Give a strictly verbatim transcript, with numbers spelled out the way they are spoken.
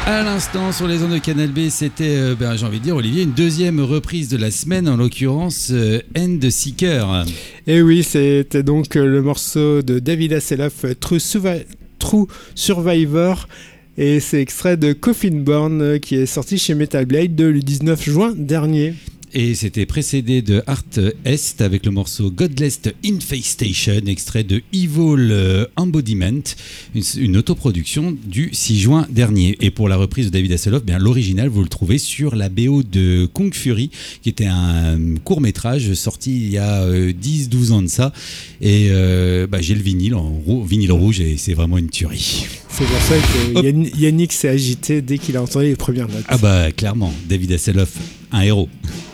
À l'instant, sur les ondes de Canal B, c'était, euh, ben, j'ai envie de dire, Olivier, une deuxième reprise de la semaine, en l'occurrence euh, End Seeker. Et oui, c'était donc le morceau de David Hasselhoff, True, Suva- True Survivor. Et c'est extrait de Coffin Born qui est sorti chez Metal Blade le dix-neuf juin dernier. Et c'était précédé de Art Est avec le morceau Godless Infestation, extrait de Evil Embodiment, une, une autoproduction du six juin dernier. Et pour la reprise de David Hasselhoff, bien, l'original, vous le trouvez sur la B O de Kung Fury, qui était un court-métrage sorti il y a euh, dix douze ans de ça. Et euh, bah, j'ai le vinyle, en rou- vinyle rouge, et c'est vraiment une tuerie. C'est pour ça que Yann- Yannick s'est agité dès qu'il a entendu les premières notes. Ah bah clairement, David Hasselhoff, un héros.